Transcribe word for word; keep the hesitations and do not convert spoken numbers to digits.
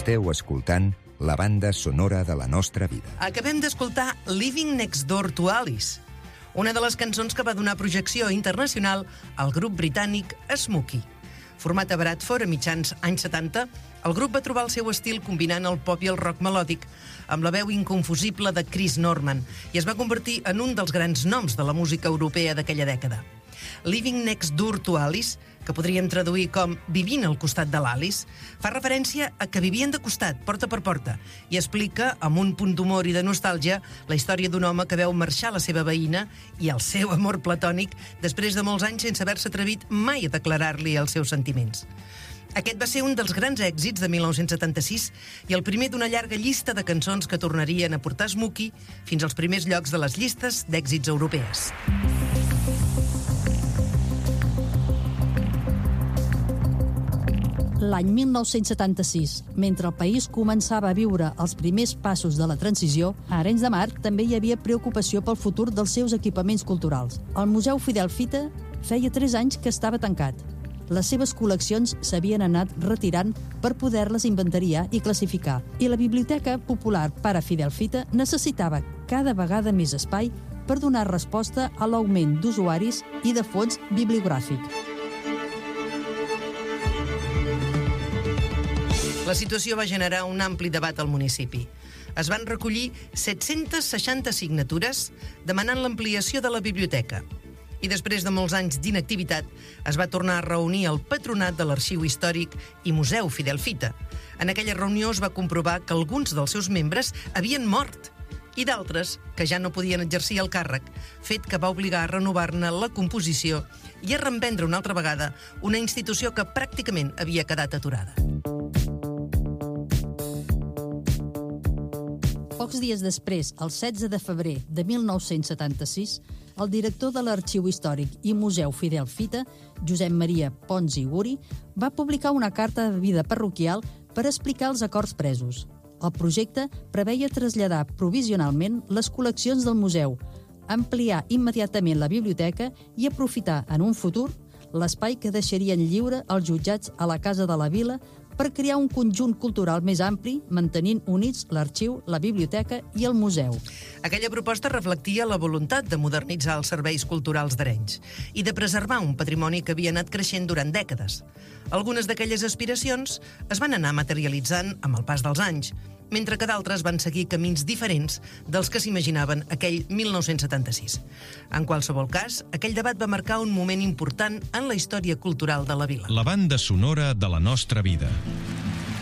Esteu escoltant la banda sonora de la nostra vida. Acabem d'escoltar Living Next Door to Alice, una de les cançons que va donar projecció internacional al grup britànic Smokey. Format a Bradford a mitjans anys setanta, el grup va trobar el seu estil combinant el pop i el rock melòdic amb la veu inconfusible de Chris Norman i es va convertir en un dels grans noms de la música europea d'aquella dècada. Living Next Door to Alice, que podríem traduir com Vivint al costat de l'Alice, fa referència a que vivien de costat, porta per porta, i explica, amb un punt d'humor i de nostàlgia, la història d'un home que veu marxar la seva veïna i el seu amor platònic després de molts anys sense haver-se atrevit mai a declarar-li els seus sentiments. Aquest va ser un dels grans èxits de mil nou-cents setanta-sis i el primer d'una llarga llista de cançons que tornarien a portar Smokey fins als primers llocs de les llistes d'èxits europees. L'any mil nou-cents setanta-sis, mentre el país començava a viure els primers passos de la transició, a Arenys de Mar també hi havia preocupació pel futur dels seus equipaments culturals. El Museu Fidel Fita feia tres anys que estava tancat. Les seves col·leccions s'havien anat retirant per poder-les inventariar i classificar, i la Biblioteca Popular Pare Fidel Fita necessitava cada vegada més espai per donar resposta a l'augment d'usuaris i de fons bibliogràfic. La situació va generar un ampli debat al municipi. Es van recollir set-centes seixanta signatures demanant l'ampliació de la biblioteca. I després de molts anys d'inactivitat, es va tornar a reunir el patronat de l'Arxiu Històric i Museu Fidel Fita. En aquella reunió es va comprovar que alguns dels seus membres havien mort i d'altres que ja no podien exercir el càrrec, fet que va obligar a renovar-ne la composició i a reemprendre una altra vegada una institució que pràcticament havia quedat aturada. Pocs dies després, el setze de febrer de mil nou-cents setanta-sis, el director de l'Arxiu Històric i Museu Fidel Fita, Josep Maria Pons i Guri, va publicar una carta de vida parroquial per explicar els acords presos. El projecte preveia traslladar provisionalment les col·leccions del museu, ampliar immediatament la biblioteca i aprofitar en un futur l'espai que deixarien lliure els jutjats a la Casa de la Vila per crear un conjunt cultural més ampli, mantenint units l'arxiu, la biblioteca i el museu. Aquella proposta reflectia la voluntat de modernitzar els serveis culturals d'Arenys i de preservar un patrimoni que havia anat creixent durant dècades. Algunes d'aquelles aspiracions es van anar materialitzant amb el pas dels anys, mentre que d'altres van seguir camins diferents dels que s'imaginaven aquell mil nou-cents setanta-sis. En qualsevol cas, aquell debat va marcar un moment important en la història cultural de la vila. La banda sonora de la nostra vida.